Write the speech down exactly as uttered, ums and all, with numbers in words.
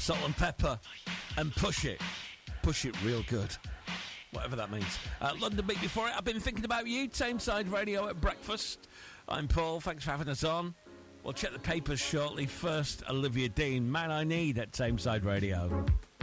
salt and pepper, and push it. Push it real good. Whatever that means. Uh, London Beat before it. I've been thinking about you. Tameside Radio at breakfast. I'm Paul. Thanks for having us on. We'll check the papers shortly. First, Olivia Dean. Man I Need at Tameside Radio.